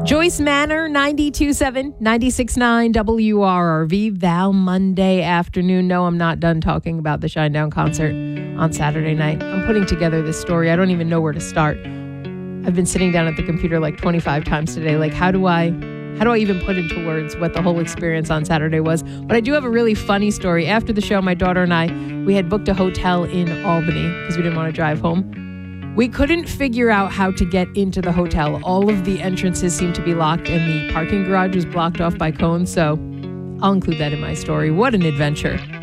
Joyce Manor, 92.7, 96.9 WRRV. Val, Monday afternoon. No, I'm not done talking about the Shinedown concert on Saturday night. I'm putting together this story. I don't even know where to start. I've been sitting down at the computer like 25 times today. Like, how do I even put into words what the whole experience on Saturday was? But I do have a really funny story. After the show, my daughter and I, we had booked a hotel in Albany because we didn't want to drive home. We couldn't figure out how to get into the hotel. All of the entrances seemed to be locked and the parking garage was blocked off by cones. So I'll include that in my story. What an adventure.